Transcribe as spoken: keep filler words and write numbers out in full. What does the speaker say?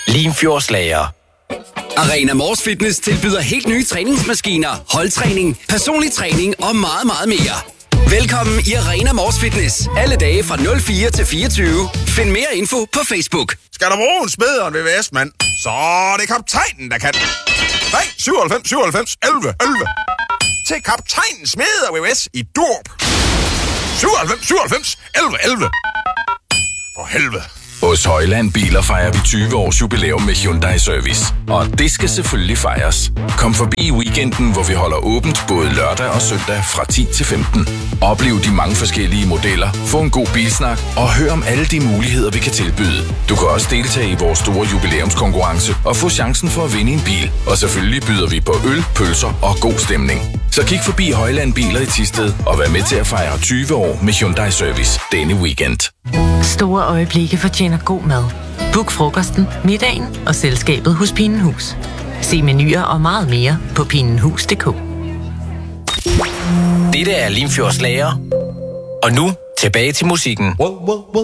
Limfjordslager. Arena Mors Fitness tilbyder helt nye træningsmaskiner, holdtræning, personlig træning og meget, meget mere. Velkommen i Arena Mors Fitness. Alle dage fra nul fire til fireogtyve. Find mere info på Facebook. Skal der bruge en smedere en V V S, mand? Så er det kaptajnen, der kan. Nej, syvoghalvfems syvoghalvfems elleve elleve. Til kaptajnen smeder V V S i Durp. syvoghalvfems syvoghalvfems elleve elleve. For helvede. Hos Højland Biler fejrer vi tyve års jubilæum med Hyundai Service. Og det skal selvfølgelig fejres. Kom forbi i weekenden, hvor vi holder åbent både lørdag og søndag fra ti til femten. Oplev de mange forskellige modeller, få en god bilsnak og hør om alle de muligheder, vi kan tilbyde. Du kan også deltage i vores store jubilæumskonkurrence og få chancen for at vinde en bil. Og selvfølgelig byder vi på øl, pølser og god stemning. Så kig forbi Højland Biler i Thisted og vær med til at fejre tyve år med Hyundai Service denne weekend. Store øjeblikke fortjener god mad. Book frokosten, middagen og selskabet hos Pinenhus. Se menuer og meget mere på pinenhus punktum d k. Dette er Limfjordslager. Og nu tilbage til musikken.